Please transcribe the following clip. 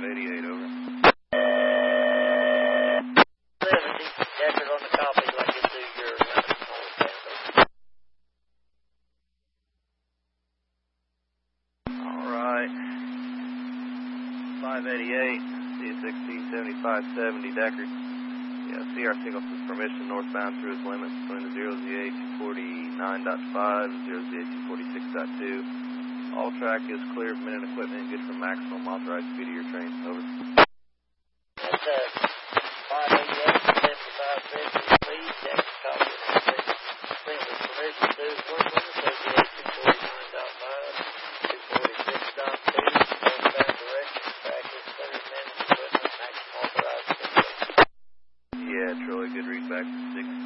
588, over. 70, Deckard on the copy, till I get to your Alright. 588, C16 7570, Deckard. Yeah, CR signals his permission northbound through his limits between the 0ZH 49.5 and 0ZH 46.2. All track is clear of men and equipment and good for maximum authorized speed of your train. Over. That's 588, 7570, please. Deckard copy. Signals his permission to his work limits, 0ZH 249.5, 246.2, northbound direction, track is clear of men and equipment, maximum authorized speed. Yeah, Troy, good read back to 6.